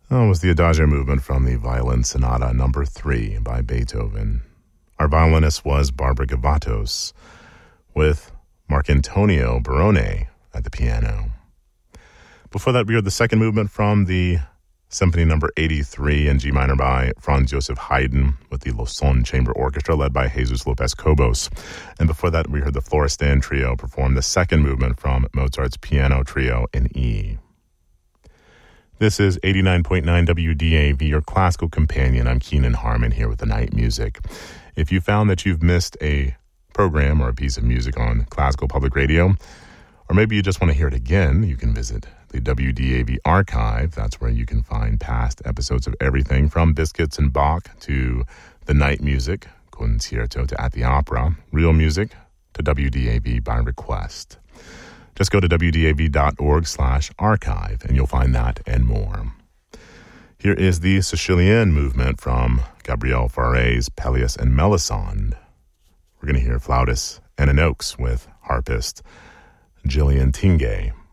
That was the Adagio movement from the Violin Sonata No. 3 by Beethoven. Our violinist was Barbara Gavatos, with Marcantonio Barone at the piano. Before that, we heard the second movement from the Symphony No. 83 in G minor by Franz Joseph Haydn with the Lausanne Chamber Orchestra led by Jesus Lopez Cobos. And before that, we heard the Florestan Trio perform the second movement from Mozart's Piano Trio in E. This is 89.9 WDAV, your classical companion. I'm Keenan Harmon here with the night music. If you found that you've missed a program or a piece of music on Classical Public Radio, or maybe you just want to hear it again, you can visit the WDAV archive. That's where you can find past episodes of everything from Biscuits and Bach to the night music, Concerto to At the Opera, real music to WDAV by request. Just go to wdav.org/archive and you'll find that and more. Here is the Sicilian movement from Gabriel Fauré's Pelléas and Melisande. We're going to hear flautist Anna Noakes with harpist Gillian Tingay.